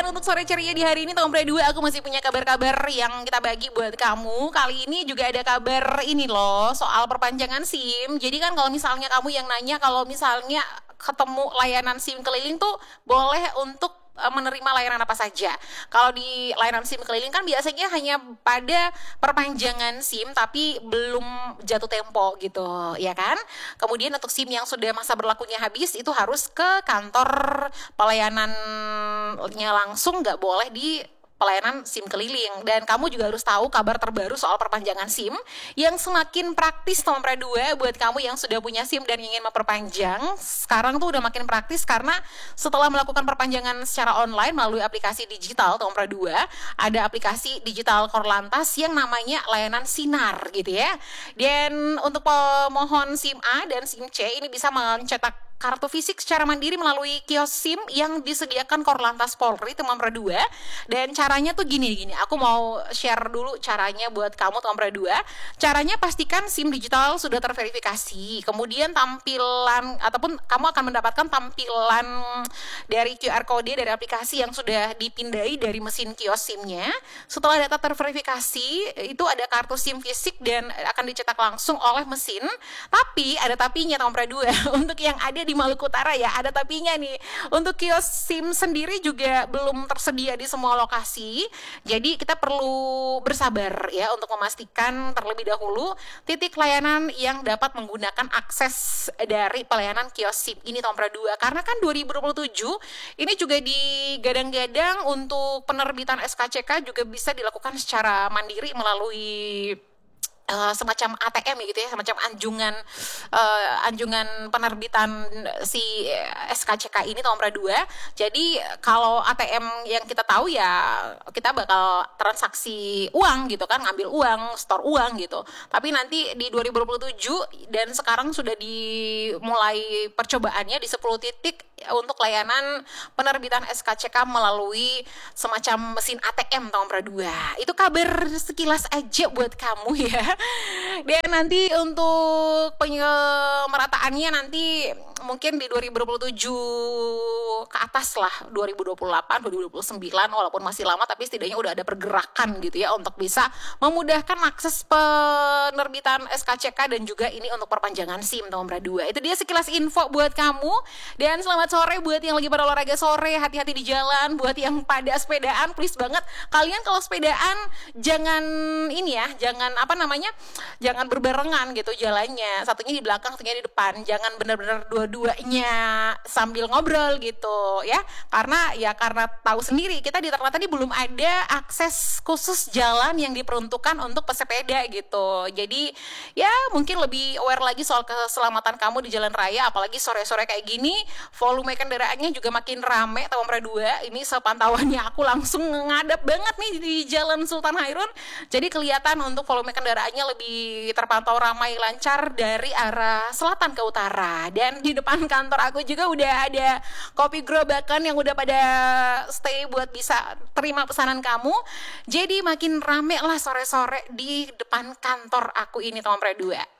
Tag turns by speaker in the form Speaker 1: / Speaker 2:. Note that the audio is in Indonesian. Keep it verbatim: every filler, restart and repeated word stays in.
Speaker 1: Dan untuk sore ceria di hari ini Tom Pre dua aku masih punya kabar-kabar yang kita bagi buat kamu. Kali ini juga ada kabar ini loh soal perpanjangan SIM. Jadi kan kalau misalnya kamu yang nanya kalau misalnya ketemu layanan SIM keliling tuh boleh untuk menerima layanan apa saja. Kalau di layanan SIM keliling kan biasanya hanya pada perpanjangan SIM tapi belum jatuh tempo gitu, ya kan? Kemudian untuk SIM yang sudah masa berlakunya habis itu harus ke kantor pelayanannya langsung, nggak boleh di pelayanan SIM keliling. Dan kamu juga harus tahu kabar terbaru soal perpanjangan SIM yang semakin praktis Tom Pre dua buat kamu yang sudah punya SIM dan ingin memperpanjang. Sekarang tuh udah makin praktis karena setelah melakukan perpanjangan secara online melalui aplikasi digital Tom Pre dua, ada aplikasi digital Korlantas yang namanya layanan Sinar gitu ya. Dan untuk pemohon SIM A dan SIM C ini bisa mencetak kartu fisik secara mandiri melalui kios SIM yang disediakan Korlantas Polri Tom Pre dua. Dan caranya tuh gini gini. Aku mau share dulu caranya buat kamu Tom Pre dua. Caranya pastikan SIM digital sudah terverifikasi. Kemudian tampilan ataupun kamu akan mendapatkan tampilan dari Q R code dari aplikasi yang sudah dipindai dari mesin kios SIM-nya. Setelah data terverifikasi, itu ada kartu SIM fisik dan akan dicetak langsung oleh mesin. Tapi ada tapinya Tom Pre dua. Untuk yang ada di Maluku Utara ya, ada tapinya nih. Untuk kios SIM sendiri juga belum tersedia di semua lokasi. Jadi kita perlu bersabar ya untuk memastikan terlebih dahulu titik layanan yang dapat menggunakan akses dari pelayanan kios SIM ini Tom Pre dua. Karena kan dua ribu dua puluh tujuh ini juga digadang-gadang untuk penerbitan S K C K juga bisa dilakukan secara mandiri melalui Uh, semacam A T M gitu ya, semacam anjungan uh, anjungan penerbitan si S K C K ini Tom Pre dua. Jadi kalau A T M yang kita tahu ya kita bakal transaksi uang gitu kan, ngambil uang, store uang gitu. Tapi nanti di dua ribu dua puluh tujuh dan sekarang sudah dimulai percobaannya di sepuluh titik untuk layanan penerbitan S K C K melalui semacam mesin A T M Tom Pre dua. Itu kabar sekilas aja buat kamu ya. Dan nanti untuk penyemerataannya nanti mungkin di dua ribu dua puluh tujuh ke atas lah, dua ribu dua puluh delapan, dua ribu dua puluh sembilan walaupun masih lama tapi setidaknya udah ada pergerakan gitu ya untuk bisa memudahkan akses penerbitan S K C K dan juga ini untuk perpanjangan SIM Tom Pre dua. Itu dia sekilas info buat kamu. Dan selamat sore buat yang lagi pada olahraga sore, hati-hati di jalan. Buat yang pada sepedaan, please banget kalian kalau sepedaan jangan ini ya, jangan apa namanya, jangan berbarengan gitu jalannya, satunya di belakang, satunya di depan. Jangan benar-benar dua-duanya sambil ngobrol gitu ya, karena ya karena tahu sendiri kita di Ternate ini belum ada akses khusus jalan yang diperuntukkan untuk pesepeda gitu. Jadi ya mungkin lebih aware lagi soal keselamatan kamu di jalan raya, apalagi sore-sore kayak gini, volume kendaraannya juga makin rame Tom Pre dua. Ini sepantauannya aku langsung ngadap banget nih di Jalan Sultan Hairun. Jadi kelihatan untuk volume kendaraannya lebih terpantau ramai lancar dari arah selatan ke utara. Dan di depan kantor aku juga udah ada kopi gerobakan yang udah pada stay buat bisa terima pesanan kamu. Jadi makin rame lah sore-sore di depan kantor aku ini Tom Pre dua.